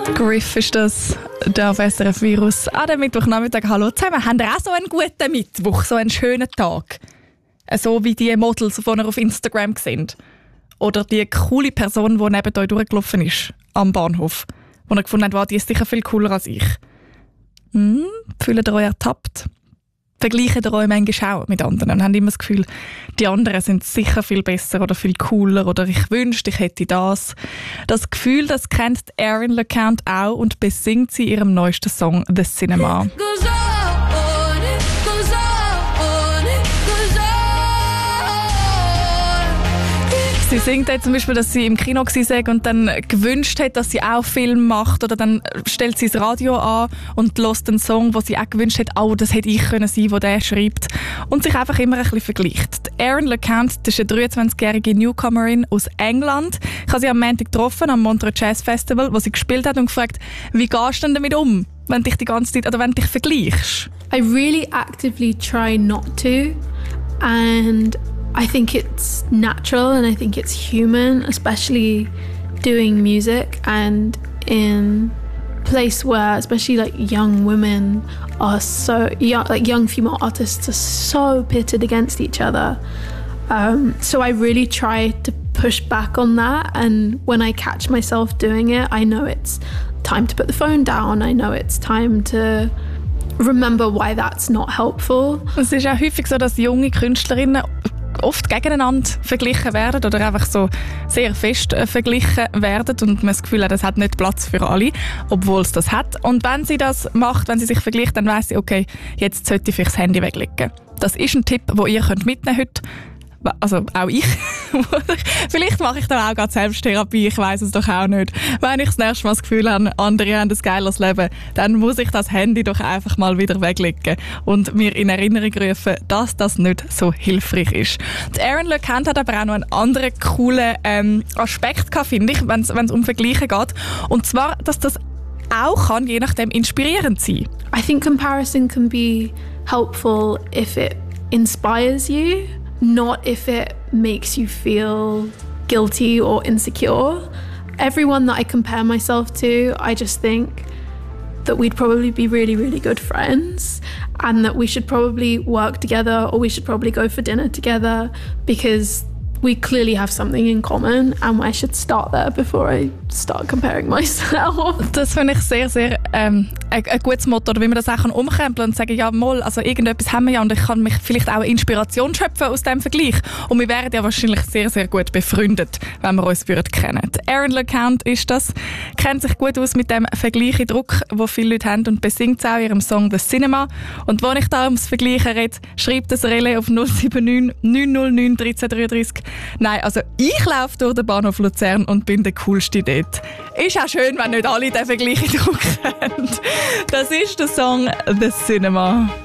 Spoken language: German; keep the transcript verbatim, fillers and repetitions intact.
Griff ist das, der auf S R F Virus. An dem Mittwochnachmittag, hallo zusammen. Haben ihr auch so einen guten Mittwoch, so einen schönen Tag? So wie die Models, die ihr auf Instagram seht. Oder die coole Person, die neben euch durchgelaufen ist, am Bahnhof. Wo ihr gefunden habt, wow, die ist sicher viel cooler als ich. Hm, fühlt ihr euch ertappt? Vergleicht ihr euch manchmal auch mit anderen und habt immer das Gefühl, die anderen sind sicher viel besser oder viel cooler oder ich wünschte, ich hätte das. Das Gefühl, das kennt Erin LeCount auch und besingt sie in ihrem neuesten Song «The Cinema». Sie singt jetzt zum Beispiel, dass sie im Kino war und dann gewünscht hat, dass sie auch Film macht. Oder dann stellt sie das Radio an und hört einen Song, wo sie auch gewünscht hat, oh, das hätte ich können sein, wo der schreibt. Und sich einfach immer ein bisschen vergleicht. Erin LeCount, das ist eine dreiundzwanzigjährige Newcomerin aus England. Ich habe sie am Montag getroffen, am Montreux Jazz Festival, wo sie gespielt hat und gefragt, wie gehst du denn damit um, wenn du dich die ganze Zeit, oder wenn du dich vergleichst? I really actively try not to. And I think it's natural and I think it's human, especially doing music and in a place where especially like young women are so young, like young female artists are so pitted against each other. Um, so I really try to push back on that, and when I catch myself doing it, I know it's time to put the phone down. I know it's time to remember why that's not helpful. Es ist auch häufig so, dass junge Künstlerinnen oft gegeneinander verglichen werden oder einfach so sehr fest äh, verglichen werden und man das Gefühl hat, das hat nicht Platz für alle, obwohl es das hat. Und wenn sie das macht, wenn sie sich vergleicht, dann weiss sie, okay, jetzt sollte ich das Handy weglegen. Das ist ein Tipp, den ihr könnt mitnehmen heute. Also auch ich. Vielleicht mache ich da auch gerade Selbsttherapie, ich weiss es doch auch nicht. Wenn ich das nächste Mal das Gefühl habe, andere haben ein geiles Leben, dann muss ich das Handy doch einfach mal wieder weglegen und mir in Erinnerung rufen, dass das nicht so hilfreich ist. Die Erin LeCount hat aber auch noch einen anderen coolen ähm, Aspekt gehabt, finde ich, wenn es um Vergleichen geht. Und zwar, dass das auch kann, je nachdem inspirierend sein. I think comparison can be helpful if it inspires you. Not if it makes you feel guilty or insecure. Everyone that I compare myself to, I just think that we'd probably be really, really good friends and that we should probably work together or we should probably go for dinner together because we clearly have something in common and I should start there before I start comparing myself. Das finde ich sehr, sehr ähm, ein, ein gutes Motto, oder wie man das auch umkrempeln kann und sagen, ja mal, also irgendetwas haben wir ja und ich kann mich vielleicht auch Inspiration schöpfen aus dem Vergleich. Und wir wären ja wahrscheinlich sehr, sehr gut befreundet, wenn wir uns würden kennen. Erin LeCount ist das, kennt sich gut aus mit dem Vergleichen Druck, den viele Leute haben und besingt es auch in ihrem Song «The Cinema». Und wenn ich da ums Vergleichen rede, schreibt das Relais auf null sieben neun neun null neun eins drei drei drei. Nein, also ich laufe durch den Bahnhof Luzern und bin der Coolste dort. Ist auch schön, wenn nicht alle den Vergleich Druck haben. Das ist der Song «The Cinema».